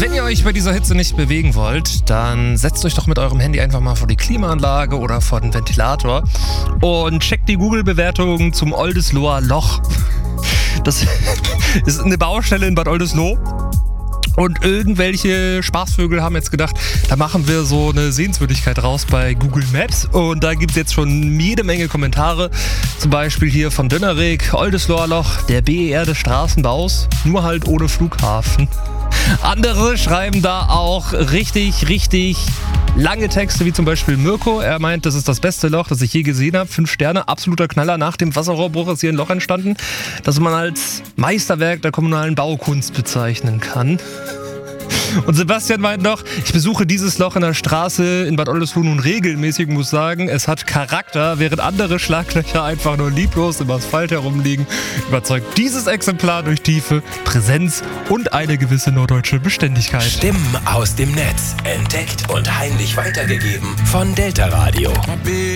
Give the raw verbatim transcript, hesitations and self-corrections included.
Wenn ihr euch bei dieser Hitze nicht bewegen wollt, dann setzt euch doch mit eurem Handy einfach mal vor die Klimaanlage oder vor den Ventilator und checkt die Google-Bewertungen zum Oldesloher Loch. Das ist eine Baustelle in Bad Oldesloe. Und irgendwelche Spaßvögel haben jetzt gedacht, da machen wir so eine Sehenswürdigkeit raus bei Google Maps. Und da gibt es jetzt schon jede Menge Kommentare. Zum Beispiel hier von Dönnerig, Oldesloher Loch, der B E R des Straßenbaus, nur halt ohne Flughafen. Andere schreiben da auch richtig, richtig lange Texte, wie zum Beispiel Mirko. Er meint, das ist das beste Loch, das ich je gesehen habe. Fünf Sterne, absoluter Knaller. Nach dem Wasserrohrbruch ist hier ein Loch entstanden, das man als Meisterwerk der kommunalen Baukunst bezeichnen kann. Und Sebastian meint noch, ich besuche dieses Loch in der Straße in Bad Oldesloe nun regelmäßig und muss sagen, es hat Charakter, während andere Schlaglöcher einfach nur lieblos im Asphalt herumliegen, überzeugt dieses Exemplar durch Tiefe, Präsenz und eine gewisse norddeutsche Beständigkeit. Stimmen aus dem Netz, entdeckt und heimlich weitergegeben von Delta Radio.